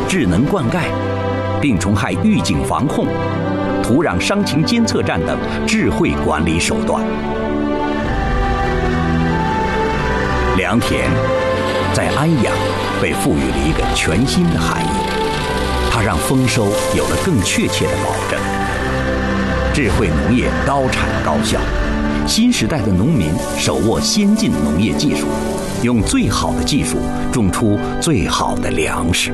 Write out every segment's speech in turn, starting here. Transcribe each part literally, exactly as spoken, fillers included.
智能灌溉、病虫害预警防控、土壤伤情监测站等智慧管理手段。良田在安阳被赋予了一个全新的含义，它让丰收有了更确切的保证。智慧农业高产高效，新时代的农民手握先进农业技术，用最好的技术种出最好的粮食。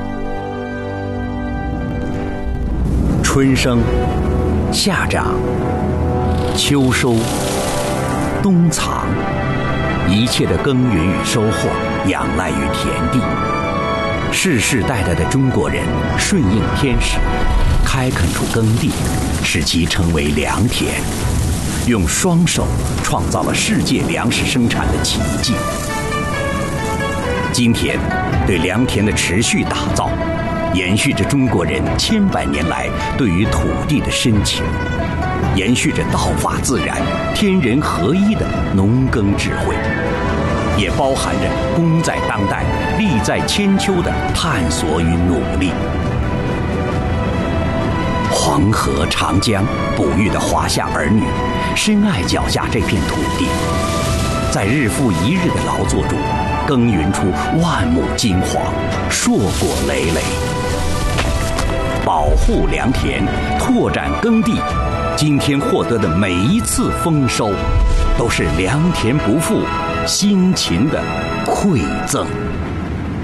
春生、夏长、秋收、冬藏，一切的耕耘与收获仰赖于田地。世世代代的中国人顺应天时，开垦出耕地，使其成为良田，用双手创造了世界粮食生产的奇迹。今天，对良田的持续打造，延续着中国人千百年来对于土地的深情，延续着道法自然、天人合一的农耕智慧，也包含着功在当代、利在千秋的探索与努力。黄河、长江哺育的华夏儿女，深爱脚下这片土地，在日复一日的劳作中，耕耘出万亩金黄，硕果累累。保护良田，拓展耕地，今天获得的每一次丰收，都是良田不负辛勤的馈赠。